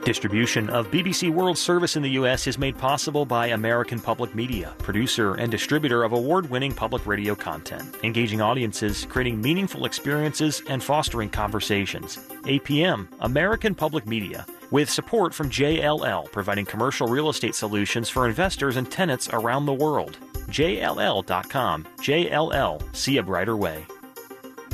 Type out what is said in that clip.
Distribution of BBC World Service in the U.S. is made possible by American Public Media, producer and distributor of award-winning public radio content, engaging audiences, creating meaningful experiences, and fostering conversations. APM, American Public Media, with support from JLL, providing commercial real estate solutions for investors and tenants around the world. JLL.com. JLL. See a brighter way.